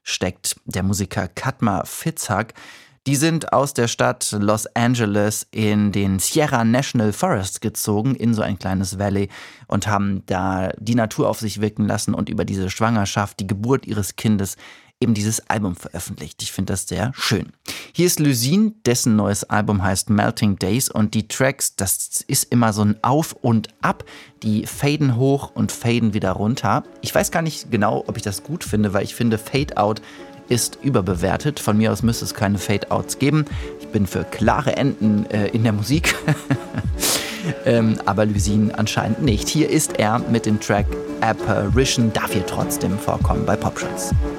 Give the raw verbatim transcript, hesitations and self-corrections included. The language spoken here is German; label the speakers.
Speaker 1: steckt. Der Musiker Kutma Fitzhugh. Die sind aus der Stadt Los Angeles in den Sierra National Forest gezogen, in so ein kleines Valley, und haben da die Natur auf sich wirken lassen und über diese Schwangerschaft, die Geburt ihres Kindes, eben dieses Album veröffentlicht. Ich finde das sehr schön. Hier ist Luzine, dessen neues Album heißt Melting Days, und die Tracks, das ist immer so ein Auf und Ab. Die faden hoch und faden wieder runter. Ich weiß gar nicht genau, ob ich das gut finde, weil ich finde, Fade Out ist überbewertet. Von mir aus müsste es keine Fade-Outs geben. Ich bin für klare Enden äh, in der Musik. ähm, aber Luzine anscheinend nicht. Hier ist er mit dem Track Apparition, darf hier trotzdem vorkommen bei Popschutz.